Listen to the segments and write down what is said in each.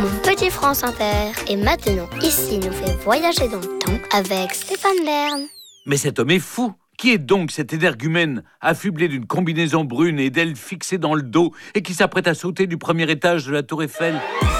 Mon petit France Inter est maintenant ici nous fait voyager dans le temps avec Stéphane Bern. Mais cet homme est fou. Qui est donc cet énergumène affublé d'une combinaison brune et d'ailes fixées dans le dos et qui s'apprête à sauter du premier étage de la Tour Eiffel ?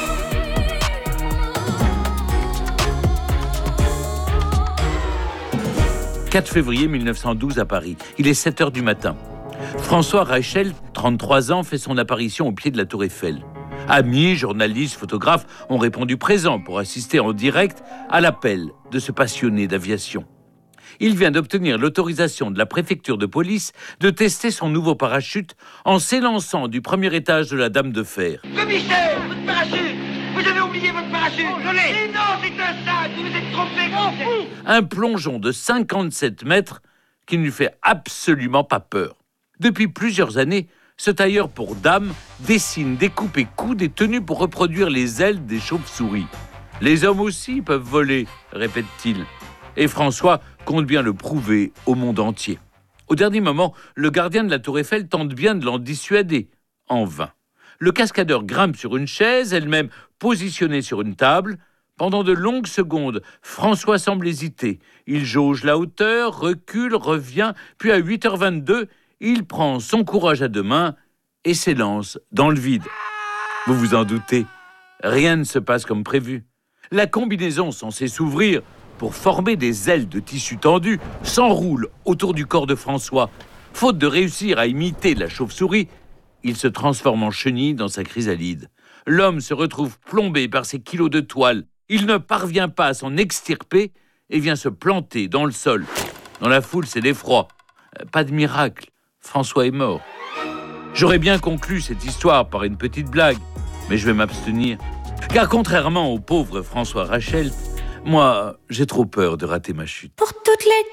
« 4 février 1912 à Paris. Il est 7 h du matin. François Reichelt, 33 ans, fait son apparition au pied de la Tour Eiffel. Amis, journalistes, photographes ont répondu présents pour assister en direct à l'appel de ce passionné d'aviation. Il vient d'obtenir l'autorisation de la préfecture de police de tester son nouveau parachute en s'élançant du premier étage de la Dame de Fer. Commissaire, votre parachute! Vous avez oublié votre parachute! Oh, je l'ai! Et non, c'est un sac! Vous vous êtes trompé! Un plongeon de 57 mètres qui ne lui fait absolument pas peur. Depuis plusieurs années, ce tailleur pour dames dessine, découpe et coud des tenues pour reproduire les ailes des chauves-souris. Les hommes aussi peuvent voler, répète-t-il. Et François compte bien le prouver au monde entier. Au dernier moment, le gardien de la Tour Eiffel tente bien de l'en dissuader. En vain. Le cascadeur grimpe sur une chaise, elle-même positionnée sur une table. Pendant de longues secondes, François semble hésiter. Il jauge la hauteur, recule, revient, puis à 8h22, il prend son courage à deux mains et s'élance dans le vide. Vous vous en doutez, rien ne se passe comme prévu. La combinaison censée s'ouvrir pour former des ailes de tissu tendu s'enroule autour du corps de François. Faute de réussir à imiter la chauve-souris, il se transforme en chenille dans sa chrysalide. L'homme se retrouve plombé par ses kilos de toile. Il ne parvient pas à s'en extirper et vient se planter dans le sol. Dans la foule, c'est l'effroi. Pas de miracle, François est mort. J'aurais bien conclu cette histoire par une petite blague, mais je vais m'abstenir. Car contrairement au pauvre François Reichelt, moi, j'ai trop peur de rater ma chute. Pour toutes les